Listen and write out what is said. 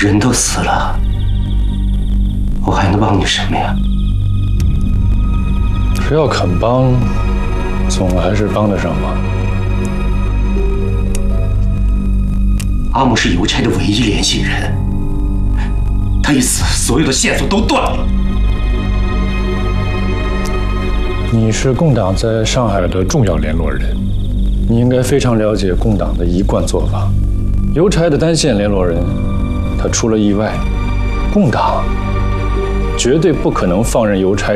人都死了，我还能帮你什么呀？ 只要肯帮，总还是帮得上忙。 阿木是邮差的唯一联系人，他一死，所有的线索都断了。 你是共党在上海的重要联络人，你应该非常了解共党的一贯做法。邮差的单线联络人，他出了意外，共党绝对不可能放任邮差